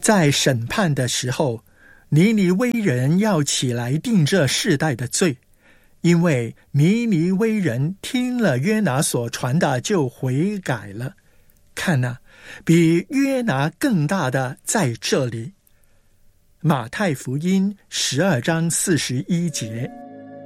在审判的时候，尼尼微人要起来定这世代的罪，因为尼尼微人听了约拿所传的就悔改了。看啊，比约拿更大的在这里。马太福音12章41节。